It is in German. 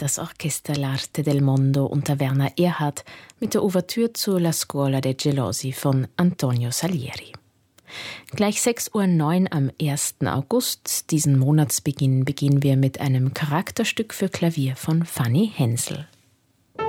das Orchester L'Arte del Mondo unter Werner Erhard mit der Ouvertüre zu La Scuola dei Gelosi von Antonio Salieri. Gleich 6:09 Uhr am 1. August, diesen Monatsbeginn, beginnen wir mit einem Charakterstück für Klavier von Fanny Hensel.